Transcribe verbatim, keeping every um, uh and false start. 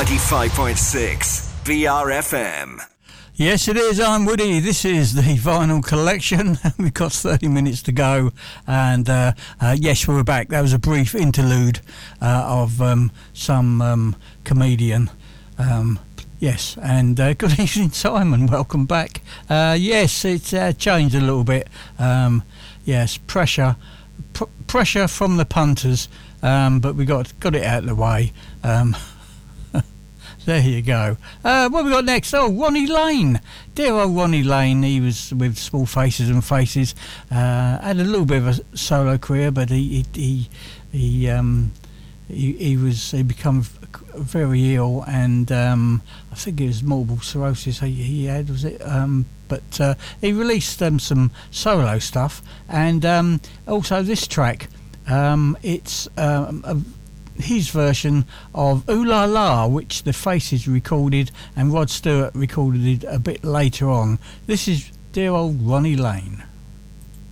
ninety-five point six B R F M. Yes, it is. I'm Woody. This is the Vinyl Collection. We've got thirty minutes to go. And uh, uh, yes, we're back. That was a brief interlude uh, of um, some um, comedian. Um, yes, and uh, good evening, Simon. Welcome back. Uh, yes, it's uh, changed a little bit. Um, yes, pressure. Pr- pressure from the punters. Um, but we got got it out of the way. Um, There you go. Uh, what have we got next? Oh, Ronnie Lane. Dear old Ronnie Lane. He was with Small Faces and Faces. Uh, had a little bit of a solo career, but he he he he, um, he, he was he become very ill, and um, I think it was multiple sclerosis he, he had. Was it? Um, but uh, he released um, some solo stuff, and um, also this track. Um, it's um, a his version of Ooh La La, which the Faces recorded and Rod Stewart recorded it a bit later on. This is dear old Ronnie Lane.